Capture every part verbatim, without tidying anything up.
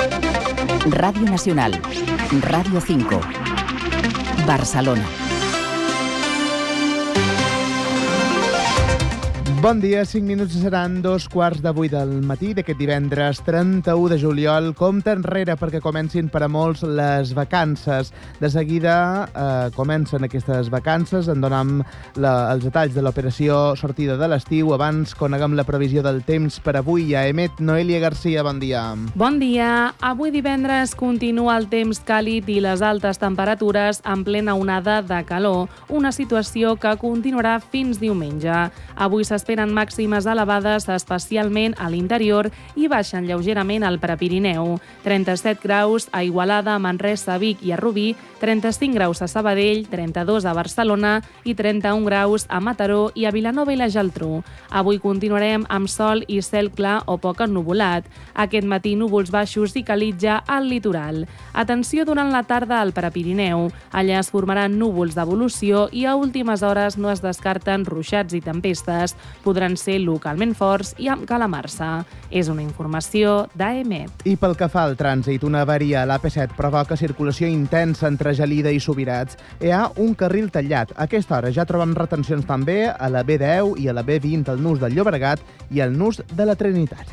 Radio Nacional, Radio cinco, Barcelona. Bon dia, cinc minuts seran dos quarts de vuit del matí d'aquest divendres trenta-u de juliol. Compte enrere perquè comencin per a molts les vacances. De seguida eh, comencen aquestes vacances, en donem la, els detalls de l'operació sortida de l'estiu. Abans coneguem la previsió del temps per avui. A emet Noelia Garcia, bon dia. Bon dia. Avui divendres continua el temps càlid i les altes temperatures en plena onada de calor, una situació que continuarà fins diumenge. Avui s'espera Esperen màximes elevades, especialment a l'interior, i baixen lleugerament al Prepirineu. trenta-set graus a Igualada, Manresa, Vic i a Rubí, trenta-cinc graus a Sabadell, trenta-dos a Barcelona i trenta-un graus a Mataró i a Vilanova i la Geltrú. Avui continuarem amb sol i cel clar o poc ennuvolat. Aquest matí núvols baixos i calitja al litoral. Atenció durant la tarda al Prepirineu. Allà es formaran núvols d'evolució i a últimes hores no es descarten ruixats i tempestes. Podran ser localment forts i amb calamarsa. És una informació d'A E M E T. I pel que fa al trànsit, una avaria a l'A P set provoca circulació intensa entre Gelida i Subirats. Hi ha un carril tallat. A aquesta hora ja trobem retencions també a la B deu i a la B vint al nus del Llobregat i al nus de la Trinitat.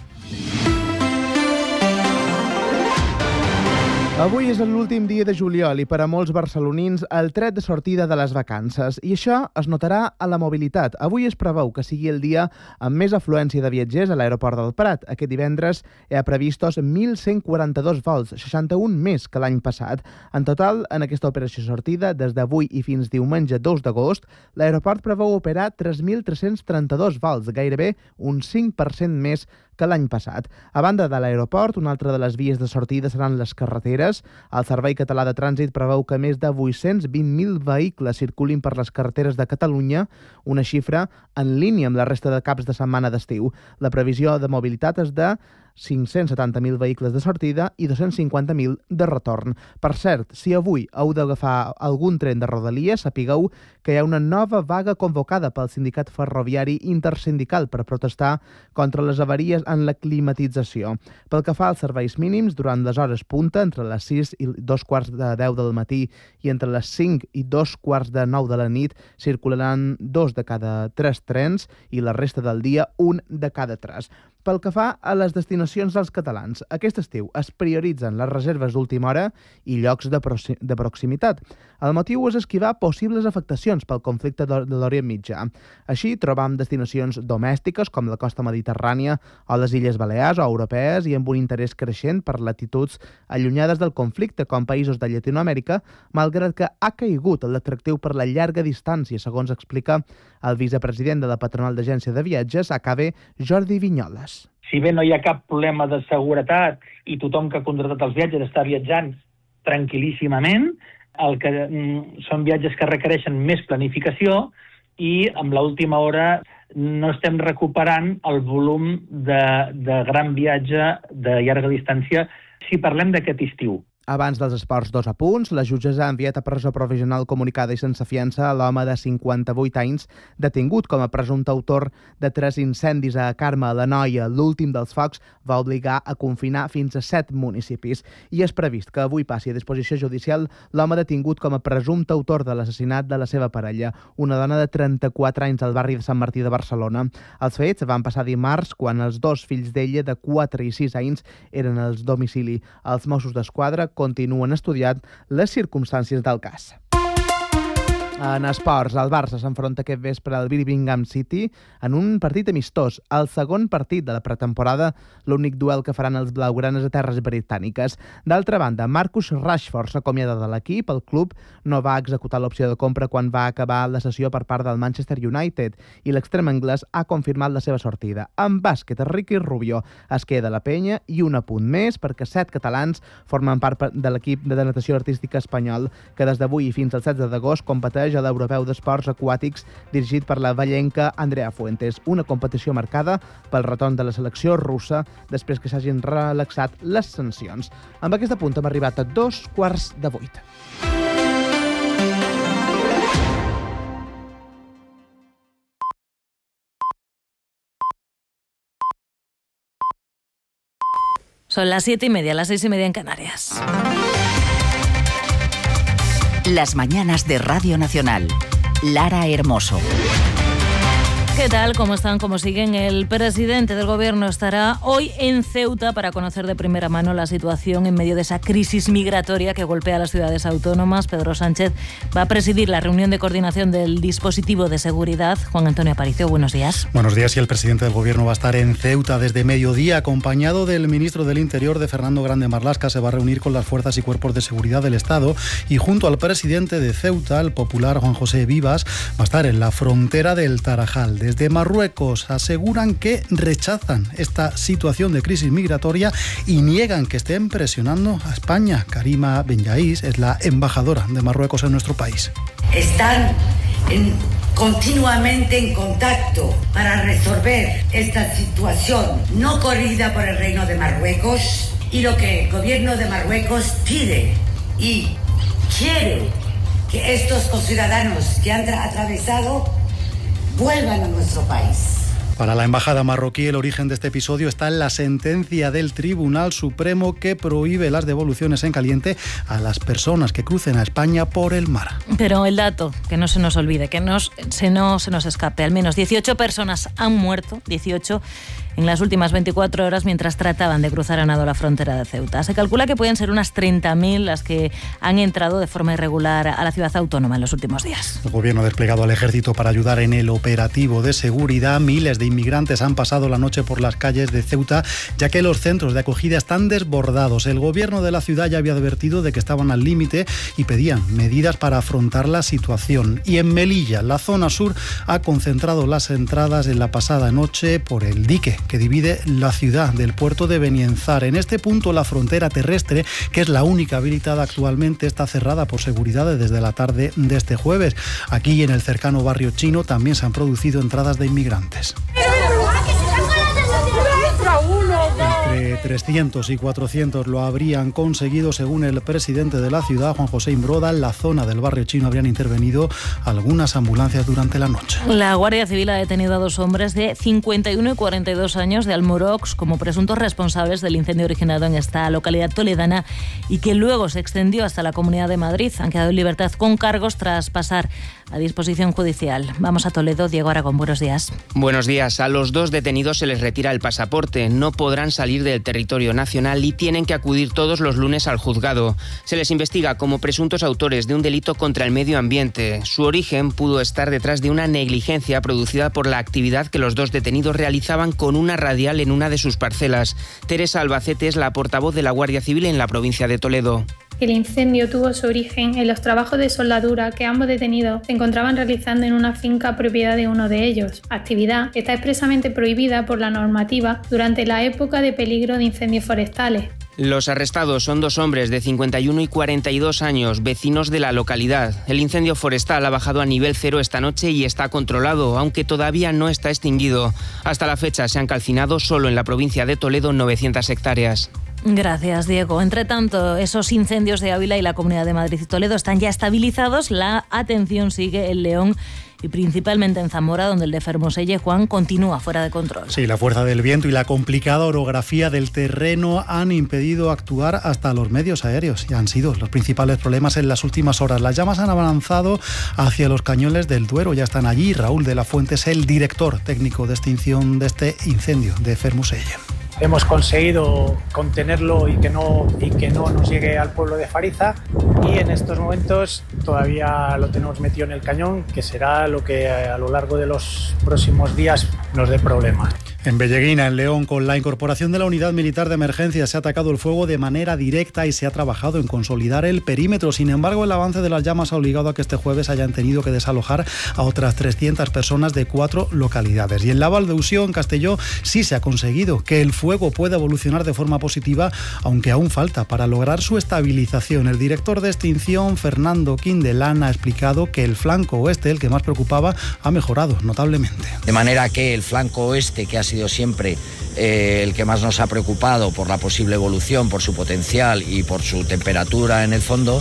Avui és l'últim dia de juliol i per a molts barcelonins el tret de sortida de les vacances, i això es notarà a la mobilitat. Avui es preveu que sigui el dia amb més afluència de viatgers a l'aeroport del Prat. Aquest divendres hi ha previstos mil cent quaranta-dos vols, seixanta-un més que l'any passat. En total, en aquesta operació sortida, des d'avui i fins diumenge dos d'agost, l'aeroport preveu operar tres mil tres-cents trenta-dos vols, gairebé un cinc per cent més que l'any passat. A banda de l'aeroport, una altra de les vies de sortida seran les carreteres. El Servei Català de Trànsit preveu que més de vuit-cents vint mil vehicles circulin per les carreteres de Catalunya, una xifra en línia amb la resta de caps de setmana d'estiu. La previsió de mobilitat és de cinc-cents setanta mil vehicles de sortida i dos-cents cinquanta mil de retorn. Per cert, si avui heu d'agafar algun tren de Rodalies, sapigueu que hi ha una nova vaga convocada pel Sindicat Ferroviari Intersindical per protestar contra les avaries en la climatització. Pel que fa als serveis mínims, durant les hores punta, entre les sis i dos quarts de deu del matí i entre les cinc i dos quarts de nou de la nit, circularan dos de cada tres trens i la resta del dia un de cada tres. Pel que fa a les destinacions dels catalans, aquest estiu es prioritzen les reserves d'última hora i llocs de, proxi- de proximitat. El motiu és esquivar possibles afectacions pel conflicte de l'Orient Mitjà. Així, trobam destinacions domèstiques com la costa mediterrània o les Illes Balears o europees i amb un interès creixent per latituds allunyades del conflicte com països de Llatinoamèrica, malgrat que ha caigut l'atractiu per la llarga distància, segons explica el vicepresident de la patronal d'agència de viatges, A K B, Jordi Vinyoles. Si bé no hi ha cap problema de seguretat i tothom que ha contractat els viatges està viatjant tranquil·líssimament, el que mm, són viatges que requereixen més planificació i amb l'última hora no estem recuperant el volum de, de gran viatge de llarga distància si parlem d'aquest estiu. Abans dels esports, dos apunts. La jutgessa ha enviat a presó provisional comunicada i sense fiança a l'home de cinquanta-vuit anys detingut com a presumpte autor de tres incendis a Carme, a l'Anoia. L'últim dels focs va obligar a confinar fins a set municipis. I és previst que avui passi a disposició judicial l'home detingut com a presumpte autor de l'assassinat de la seva parella, una dona de trenta-quatre anys al barri de Sant Martí de Barcelona. Els fets van passar dimarts quan els dos fills d'ella, de quatre i sis anys, eren al domicili. Els Mossos d'Esquadra continuen estudiant les circumstàncies del cas. En esports, el Barça s'enfronta aquest vespre al Birmingham City en un partit amistós, el segon partit de la pretemporada, l'únic duel que faran els blaugranes a terres britàniques. D'altra banda, Marcus Rashford s'acomiada de l'equip. El club no va executar l'opció de compra quan va acabar la sessió per part del Manchester United i l'extrem anglès ha confirmat la seva sortida. En bàsquet, Ricky Rubio es queda a la penya i un apunt més perquè set catalans formen part de l'equip de natació artística espanyol que des d'avui fins al setze d'agost competeix a l'Europeu d'Esports Aquàtics dirigit per la vallenca Andrea Fuentes, una competició marcada pel retorn de la selecció russa després que s'hagin relaxat les sancions. Amb aquesta punta hem arribat a dos quarts de vuit. Son las siete y media, las seis y media en Canarias. Las mañanas de Radio Nacional. Lara Hermoso. ¿Qué tal? ¿Cómo están? ¿Cómo siguen? El presidente del Gobierno estará hoy en Ceuta para conocer de primera mano la situación en medio de esa crisis migratoria que golpea a las ciudades autónomas. Pedro Sánchez va a presidir la reunión de coordinación del dispositivo de seguridad. Juan Antonio Aparicio, buenos días. Buenos días. Y el presidente del Gobierno va a estar en Ceuta desde mediodía, acompañado del ministro del Interior, de Fernando Grande Marlaska. Se va a reunir con las fuerzas y cuerpos de seguridad del Estado y junto al presidente de Ceuta, el popular Juan José Vivas, va a estar en la frontera del Tarajal. Desde Marruecos aseguran que rechazan esta situación de crisis migratoria y niegan que estén presionando a España. Karima Benyaís es la embajadora de Marruecos en nuestro país. Están en, continuamente en contacto para resolver esta situación no corrida por el Reino de Marruecos, y lo que el gobierno de Marruecos pide y quiere que estos conciudadanos que han atravesado vuelvan a nuestro país. Para la embajada marroquí, el origen de este episodio está en la sentencia del Tribunal Supremo que prohíbe las devoluciones en caliente a las personas que crucen a España por el mar. Pero el dato, que no se nos olvide, que no se, no se nos escape, al menos dieciocho personas han muerto, dieciocho en las últimas veinticuatro horas mientras trataban de cruzar a nado la frontera de Ceuta. Se calcula que pueden ser unas treinta mil las que han entrado de forma irregular a la ciudad autónoma en los últimos días. El gobierno ha desplegado al ejército para ayudar en el operativo de seguridad. Miles de inmigrantes han pasado la noche por las calles de Ceuta, ya que los centros de acogida están desbordados. El gobierno de la ciudad ya había advertido de que estaban al límite y pedían medidas para afrontar la situación. Y en Melilla, la zona sur, ha concentrado las entradas en la pasada noche por el dique que divide la ciudad del puerto de Benienzar. En este punto, la frontera terrestre, que es la única habilitada actualmente, está cerrada por seguridad desde la tarde de este jueves. Aquí, en el cercano barrio chino, también se han producido entradas de inmigrantes. Entre trescientos y cuatrocientos lo habrían conseguido, según el presidente de la ciudad, Juan José Imbroda. En la zona del barrio chino habrían intervenido algunas ambulancias durante la noche. La Guardia Civil ha detenido a dos hombres de cincuenta y uno y cuarenta y dos años de Almorox como presuntos responsables del incendio originado en esta localidad toledana y que luego se extendió hasta la Comunidad de Madrid. Han quedado en libertad con cargos tras pasar a disposición judicial. Vamos a Toledo. Diego Aragón, buenos días. Buenos días. A los dos detenidos se les retira el pasaporte. No podrán salir del territorio nacional y tienen que acudir todos los lunes al juzgado. Se les investiga como presuntos autores de un delito contra el medio ambiente. Su origen pudo estar detrás de una negligencia producida por la actividad que los dos detenidos realizaban con una radial en una de sus parcelas. Teresa Albacete es la portavoz de la Guardia Civil en la provincia de Toledo. El incendio tuvo su origen en los trabajos de soldadura que ambos detenidos se encontraban realizando en una finca propiedad de uno de ellos. Actividad que está expresamente prohibida por la normativa durante la época de peligro de incendios forestales. Los arrestados son dos hombres de cincuenta y uno y cuarenta y dos años, vecinos de la localidad. El incendio forestal ha bajado a nivel cero esta noche y está controlado, aunque todavía no está extinguido. Hasta la fecha se han calcinado solo en la provincia de Toledo novecientas hectáreas. Gracias, Diego. Entre tanto, esos incendios de Ávila y la Comunidad de Madrid y Toledo están ya estabilizados. La atención sigue en León y principalmente en Zamora, donde el de Fermoselle, Juan, continúa fuera de control. Sí, la fuerza del viento y la complicada orografía del terreno han impedido actuar hasta los medios aéreos y han sido los principales problemas en las últimas horas. Las llamas han avanzado hacia los cañones del Duero, ya están allí. Raúl de la Fuente es el director técnico de extinción de este incendio de Fermoselle. Hemos conseguido contenerlo y que no y que no nos llegue al pueblo de Fariza, y en estos momentos todavía lo tenemos metido en el cañón, que será lo que a lo largo de los próximos días nos dé problemas. En Belleguina, en León, con la incorporación de la unidad militar de emergencia, se ha atacado el fuego de manera directa y se ha trabajado en consolidar el perímetro. Sin embargo, el avance de las llamas ha obligado a que este jueves hayan tenido que desalojar a otras trescientas personas de cuatro localidades. Y en la Val d'Uixó, en Castelló, sí se ha conseguido que el fuego pueda evolucionar de forma positiva, aunque aún falta para lograr su estabilización. El director de extinción, Fernando Quindelán, ha explicado que el flanco oeste, el que más preocupaba, ha mejorado notablemente. De manera que el flanco oeste, que ha sido siempre eh, el que más nos ha preocupado por la posible evolución, por su potencial y por su temperatura en el fondo,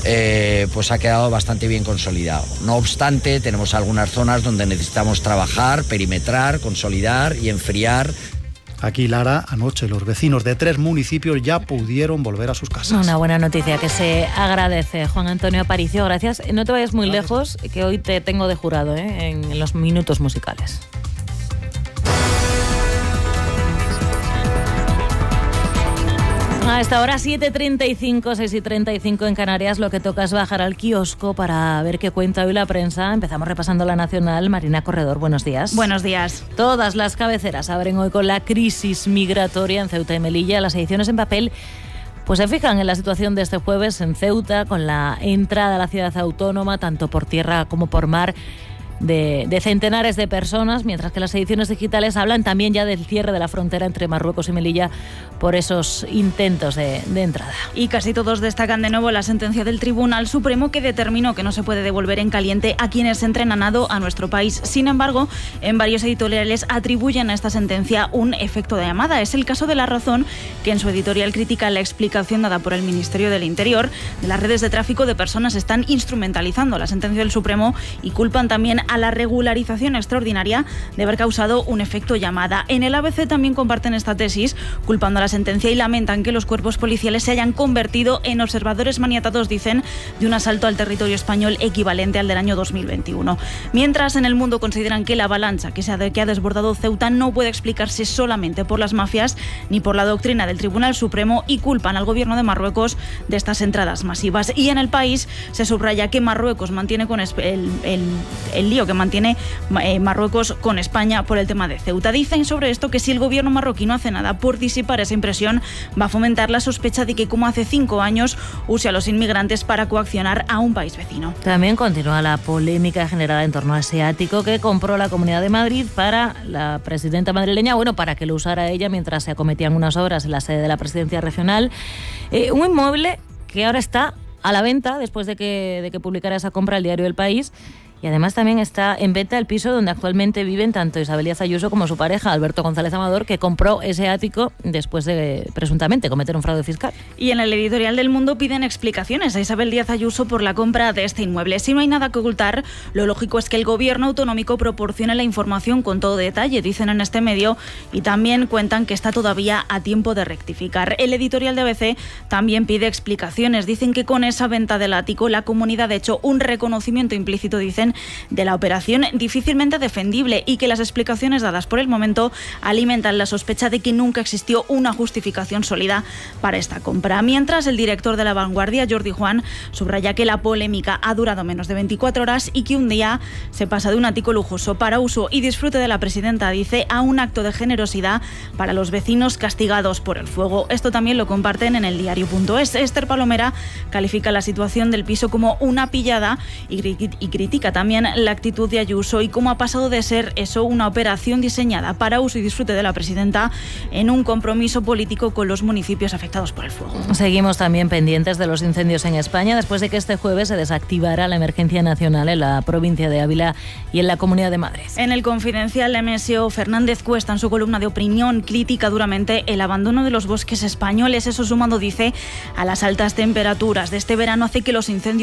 eh, pues ha quedado bastante bien consolidado. No obstante, tenemos algunas zonas donde necesitamos trabajar, perimetrar, consolidar y enfriar. Aquí, Lara, anoche los vecinos de tres municipios ya pudieron volver a sus casas. Una buena noticia que se agradece. Juan Antonio Aparicio, gracias. No te vayas muy gracias. lejos, que hoy te tengo de jurado, ¿eh? en los minutos musicales. A esta hora, siete y treinta y cinco, seis y treinta y cinco en Canarias, lo que toca es bajar al kiosco para ver qué cuenta hoy la prensa. Empezamos repasando la nacional. Marina Corredor, buenos días. Buenos días. Todas las cabeceras abren hoy con la crisis migratoria en Ceuta y Melilla. Las ediciones en papel pues se fijan en la situación de este jueves en Ceuta, con la entrada a la ciudad autónoma, tanto por tierra como por mar, De, de centenares de personas, mientras que las ediciones digitales hablan también ya del cierre de la frontera entre Marruecos y Melilla por esos intentos de, de entrada. Y casi todos destacan de nuevo la sentencia del Tribunal Supremo que determinó que no se puede devolver en caliente a quienes entren a nado a nuestro país. Sin embargo, en varios editoriales atribuyen a esta sentencia un efecto de llamada. Es el caso de La Razón, que en su editorial critica la explicación dada por el Ministerio del Interior de las redes de tráfico de personas. Están instrumentalizando la sentencia del Supremo y culpan también a la regularización extraordinaria de haber causado un efecto llamada. En el A B C también comparten esta tesis, culpando a la sentencia y lamentan que los cuerpos policiales se hayan convertido en observadores maniatados, dicen, de un asalto al territorio español equivalente al del año dos mil veintiuno. Mientras, en El Mundo consideran que la avalancha que, se ha, que ha desbordado Ceuta no puede explicarse solamente por las mafias ni por la doctrina del Tribunal Supremo y culpan al gobierno de Marruecos de estas entradas masivas. Y en El País se subraya que Marruecos mantiene con el, el, el lío que mantiene eh, Marruecos con España por el tema de Ceuta. Dicen sobre esto que si el gobierno marroquí no hace nada por disipar esa impresión, va a fomentar la sospecha de que, como hace cinco años, use a los inmigrantes para coaccionar a un país vecino. También continúa la polémica generada en torno a ese ático que compró la Comunidad de Madrid para la presidenta madrileña, bueno, para que lo usara ella mientras se acometían unas obras en la sede de la presidencia regional. Eh, un inmueble que ahora está a la venta después de que, de que publicara esa compra el diario El País. Y además también está en venta el piso donde actualmente viven tanto Isabel Díaz Ayuso como su pareja, Alberto González Amador, que compró ese ático después de, presuntamente, cometer un fraude fiscal. Y en el editorial del Mundo piden explicaciones a Isabel Díaz Ayuso por la compra de este inmueble. Si no hay nada que ocultar, lo lógico es que el gobierno autonómico proporcione la información con todo detalle, dicen en este medio, y también cuentan que está todavía a tiempo de rectificar. El editorial de A B C también pide explicaciones. Dicen que con esa venta del ático la comunidad ha hecho un reconocimiento implícito, dicen, de la operación difícilmente defendible y que las explicaciones dadas por el momento alimentan la sospecha de que nunca existió una justificación sólida para esta compra. Mientras, el director de La Vanguardia, Jordi Juan, subraya que la polémica ha durado menos de veinticuatro horas y que un día se pasa de un ático lujoso para uso y disfrute de la presidenta, dice, a un acto de generosidad para los vecinos castigados por el fuego. Esto también lo comparten en el diario punto es. Esther Palomera califica la situación del piso como una pillada y, y critica también la actitud de Ayuso y cómo ha pasado de ser eso una operación diseñada para uso y disfrute de la presidenta en un compromiso político con los municipios afectados por el fuego. Seguimos también pendientes de los incendios en España después de que este jueves se desactivara la emergencia nacional en la provincia de Ávila y en la Comunidad de Madrid. En el Confidencial, M S O Fernández Cuesta, en su columna de opinión, critica duramente el abandono de los bosques españoles. Eso, sumado, dice, a las altas temperaturas de este verano, hace que los incendios